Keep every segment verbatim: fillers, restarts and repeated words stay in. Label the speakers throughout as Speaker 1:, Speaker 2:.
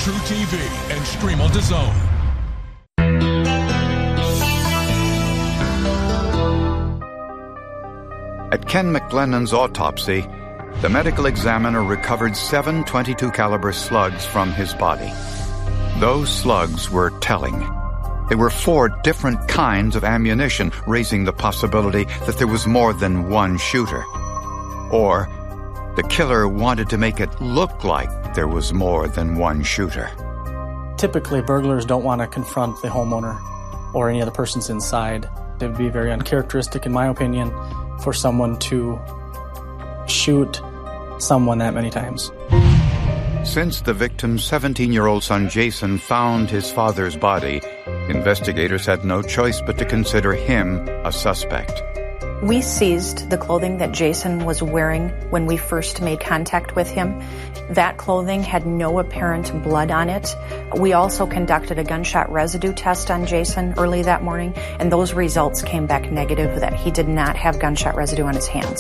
Speaker 1: True T V and stream on DAZN.
Speaker 2: At Ken McLennan's autopsy, the medical examiner recovered seven twenty-two caliber slugs from his body. Those slugs were telling. They were four different kinds of ammunition, raising the possibility that there was more than one shooter. Or the killer wanted to make it look like there was more than one shooter.
Speaker 3: Typically, burglars don't want to confront the homeowner or any other persons inside. It would be very uncharacteristic, in my opinion, for someone to shoot someone that many times.
Speaker 2: Since the victim's seventeen-year-old son Jason found his father's body, investigators had no choice but to consider him a suspect.
Speaker 4: We seized the clothing that Jason was wearing when we first made contact with him. That clothing had no apparent blood on it. We also conducted a gunshot residue test on Jason early that morning, and those results came back negative, that he did not have gunshot residue on his hands.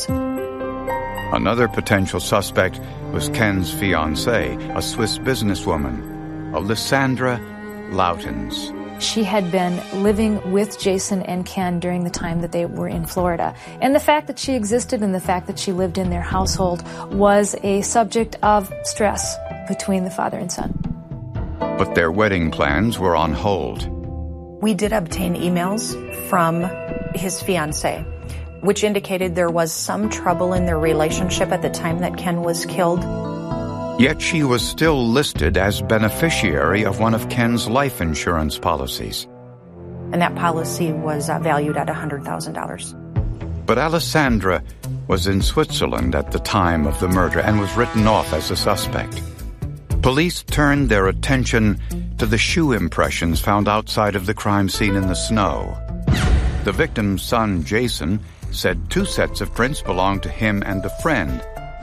Speaker 2: Another potential suspect was Ken's fiancée, a Swiss businesswoman, Alessandra Lautens.
Speaker 5: She had been living with Jason and Ken during the time that they were in Florida. And the fact that she existed and the fact that she lived in their household was a subject of stress between the father and son.
Speaker 2: But their wedding plans were on hold.
Speaker 4: We did obtain emails from his fiancée, which indicated there was some trouble in their relationship at the time that Ken was killed.
Speaker 2: Yet she was still listed as beneficiary of one of Ken's life insurance policies.
Speaker 4: And that policy was uh, valued at one hundred thousand dollars.
Speaker 2: But Alessandra was in Switzerland at the time of the murder and was written off as a suspect. Police turned their attention to the shoe impressions found outside of the crime scene in the snow. The victim's son, Jason, said two sets of prints belonged to him and a friend.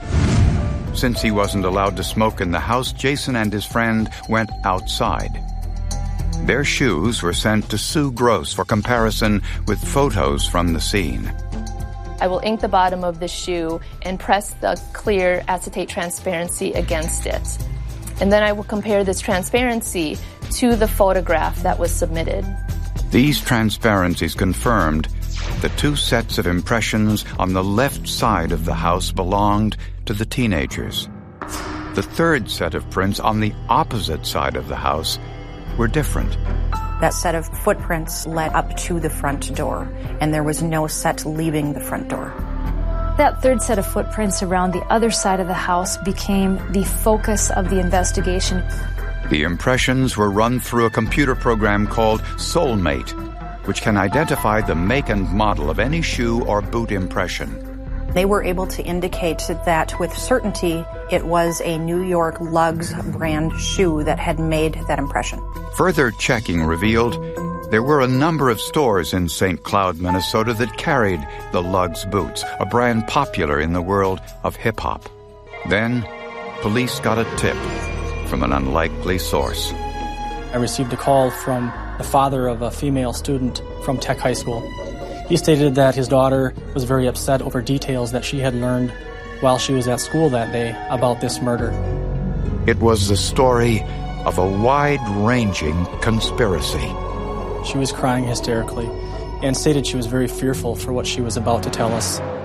Speaker 2: Since he wasn't allowed to smoke in the house, Jason and his friend went outside. Their shoes were sent to Sue Gross for comparison with photos from the scene.
Speaker 6: I will ink the bottom of the shoe and press the clear acetate transparency against it. And then I will compare this transparency to the photograph that was submitted.
Speaker 2: These transparencies confirmed the two sets of impressions on the left side of the house belonged to the teenagers. The third set of prints on the opposite side of the house were different.
Speaker 4: That set of footprints led up to the front door, and there was no set leaving the front door.
Speaker 5: That third set of footprints around the other side of the house became the focus of the investigation.
Speaker 2: The impressions were run through a computer program called Soulmate, which can identify the make and model of any shoe or boot impression.
Speaker 4: They were able to indicate that with certainty it was a New York Lugs brand shoe that had made that impression.
Speaker 2: Further checking revealed there were a number of stores in Saint Cloud, Minnesota that carried the Lugs boots, a brand popular in the world of hip-hop. Then, police got a tip from an unlikely source.
Speaker 3: I received a call from the father of a female student from Tech High School. He stated that his daughter was very upset over details that she had learned while she was at school that day about this murder.
Speaker 2: It was the story of a wide-ranging conspiracy.
Speaker 3: She was crying hysterically and stated she was very fearful for what she was about to tell us.